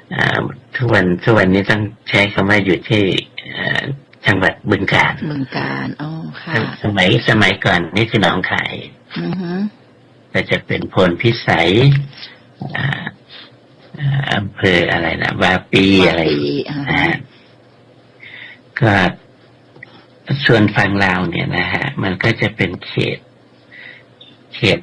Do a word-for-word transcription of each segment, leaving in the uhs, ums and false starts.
ทุกวันทุกวันนี้ต้องใช้คำว่าอยู่ที่จังหวัดบึงกาฬบึงกาฬอ๋อค่ะสมัยสมัยก่อนนี่คือหนองคายอือฮึก็จะเป็นพลพิสัยอำเภออะไรนะวาปีอะไรนะก็ส่วนฝั่งลาวเนี่ยนะฮะมันก็จะเป็นเขตเขต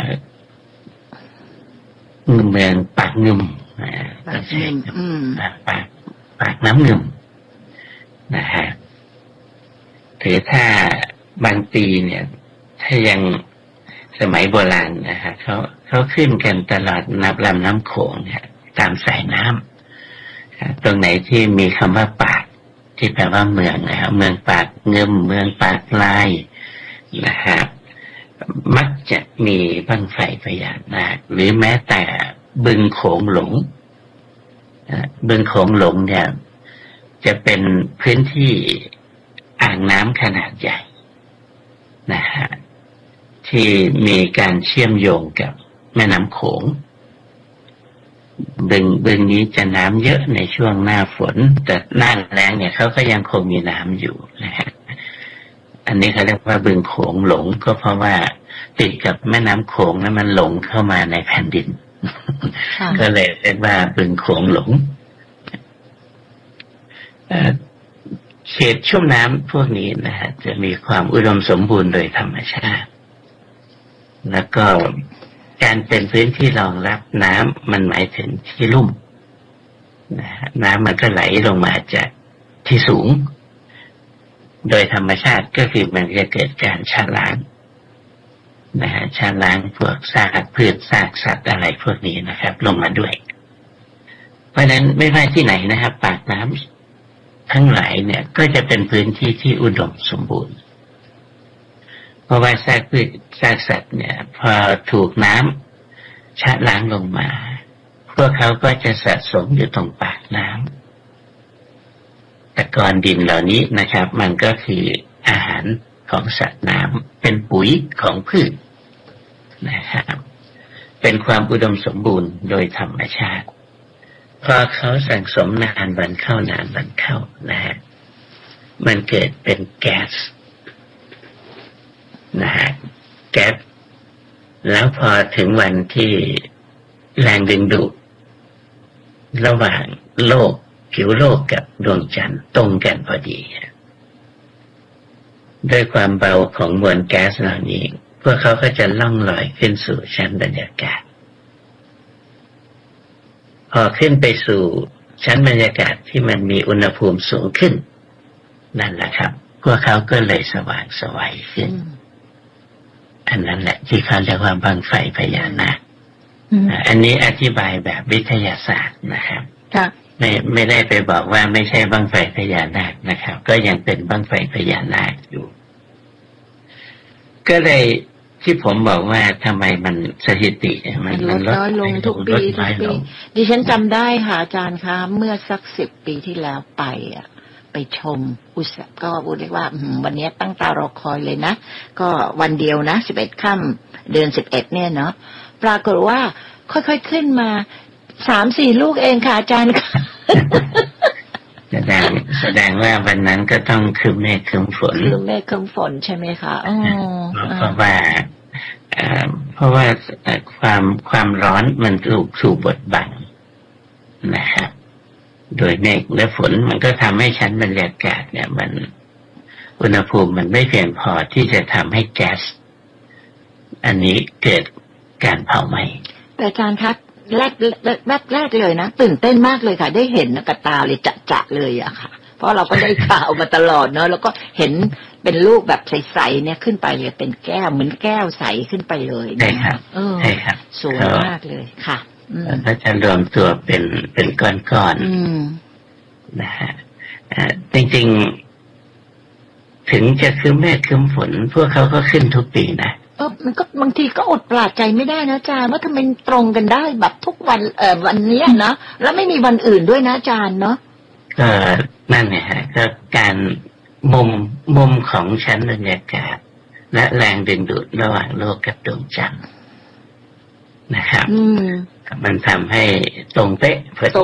เมืองปากงึมปากงึมปากปากน้ำงึมนะฮะหรือถ้าบางปีเนี่ยถ้ายังสมัยโบราณนะฮะเขาเขาขึ้นกันตลอดนับลำน้ำโขงเนี่ยตามสายน้ำตรงไหนที่มีคำว่าปากที่แปลว่าเมืองนะครับเมืองปากเงิมเมืองปากลายนะครับมักจะมีบั้งไฟพญานาคหรือแม้แต่บึงโขงหลงบึงโขงหลงเนี่ยจะเป็นพื้นที่อ่างน้ำขนาดใหญ่นะฮะที่มีการเชื่อมโยงกับแม่น้ำโขงบึงบึงนี้จะน้ำเยอะในช่วงหน้าฝนแต่หน้าแล้งเนี่ยเขาก็ยังคงมีน้ำอยู่นะฮะอันนี้เขาเรียกว่าบึงโขงหลงก็เพราะว่าติดกับแม่น้ำโขงแล้วมันหลงเข้ามาในแผ่นดินก็เลยเรียกว่าบึงโขงหลงเขตชุ่มน้ำพวกนี้นะฮะจะมีความอุดมสมบูรณ์โดยธรรมชาติแล้วก็การเป็นพื้นที่รองรับน้ำมันหมายถึงที่ลุ่มนะฮะน้ำมันก็ไหลลงมาจากที่สูงโดยธรรมชาติก็คือมันจะเกิดการชะล้างนะฮะชะล้างพวกซากพืชซากสัตว์อะไรพวกนี้นะครับลงมาด้วยเพราะฉะนั้นไม่ว่าที่ไหนนะครับปากน้ำทั้งหลายเนี่ยก็จะเป็นพื้นที่ที่อุดมสมบูรณ์เพราะว่าซากพืชซากสัตว์เนี่ยพอถูกน้ำชะล้างลงมาพวกเขาก็จะสะสมอยู่ตรงปากน้ำตะกอนดินเหล่านี้นะครับมันก็คืออาหารของสัตว์น้ำเป็นปุ๋ยของพืชนะครับเป็นความอุดมสมบูรณ์โดยธรรมชาติพอเขาสั่งสมนานวันเข้านานวันเข้านะฮะมันเกิดเป็นแก๊สนะฮะแก๊สแล้วพอถึงวันที่แรงดึงดูดระหว่างโลกผิวโลกกับดวงจันทร์ตรงกันพอดีด้วยความเบาของมวลแก๊สเหล่านี้พวกเขาก็จะล่องลอยขึ้นสู่ชั้นบรรยากาศพอขึ้นไปสู่ชั้นบรรยากาศที่มันมีอุณหภูมิสูงขึ้นนั่นแหละครับพวกเขาก็เลยสว่างไสวขึ้นอันนั้นแหละที่เขาเรียกว่าบั้งไฟพญานาคอันนี้อธิบายแบบวิทยาศาสตร์นะครับไม่ไม่ได้ไปบอกว่าไม่ใช่บั้งไฟพญานาคนะครับก็ยังเป็นบั้งไฟพญานาคอยู่ก็เลยที่ผมบอกว่าทำไมมันสถิติมันลดน้อยลงทุกปีทุกปีดิฉันจำได้ค่ะอาจารย์คะเมื่อสักสิบปีที่แล้วไปอ่ะไปชมอุตสาหก็พูดได้ว่าวันนี้ตั้งตารอคอยเลยนะก็วันเดียวนะสิบเอ็ดค่ำเดือนสิบเอ็ดเนี่ยเนาะปรากฏว่าค่อยๆขึ้นมาสามสี่ลูกเองค่ะอาจารย์ค่ะแสดงแสดงว่าวันนั้นก็ต้องคืมเมฆคืมฝนคืมเมฆคืมฝนใช่ไหมคะอ๋อเพราะว่าเพราะว่าความความร้อนมันถูกถูกบดบังนะครับโดยเมฆและฝนมันก็ทำให้ชั้นบรรยากาศเนี่ยมันอุณหภูมิมันไม่เพียงพอที่จะทำให้แก๊สอันนี้เกิดการเผาไหม้แต่อาจารย์คะแรกแรกแรกเลยนะตื่นเต้นมากเลยค่ะได้เห็นกับตาเลยจะจะเลยอะค่ะเพราะเราก็ได้ข่าวมาตลอดเนาะแล้วก็เห็นเป็นลูกแบบใสๆเนี่ยขึ้นไปเลยเป็นแก้วเหมือนแก้วใสขึ้นไปเลยใช่ครับใช่ครับสวยมากเลยค่ะก็จะรวมตัวเป็นเป็นก้อนๆนะฮะจริงๆถึงจะคืมเมฆคืมฝนพวกเขาก็ขึ้นทุกปีนะเออมันก็บางทีก็อดปราศใจไม่ได้นะอาจารย์ว่าทำไมตรงกันได้แบบทุกวันเอ่อวันนี้นะแล้วไม่มีวันอื่นด้วยนะอาจารย์เนาะก็นั่นไงฮะก็การมุมมุมของชั้นบรรยากาศและแรงดึงดูดระหว่างโลกกับดวงจันทร์นะครับมันทำให้ตรงเป๊ะพอดี